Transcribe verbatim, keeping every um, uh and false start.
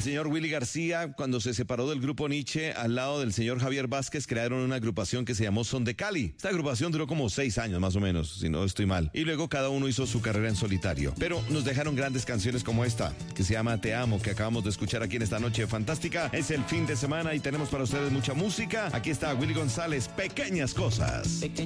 señor Willy García, cuando se separó del grupo Nietzsche, al lado del señor Javier Vázquez, crearon una agrupación que se llamó Son de Cali. Esta agrupación duró como seis años más o menos, si no estoy mal. Y luego cada uno hizo su carrera en solitario. Pero nos dejaron grandes canciones como esta, que se llama Te Amo, que acabamos de escuchar aquí en esta noche fantástica. Es el fin de semana y tenemos para ustedes mucha música. Aquí está Willy González, Pequeñas Cosas.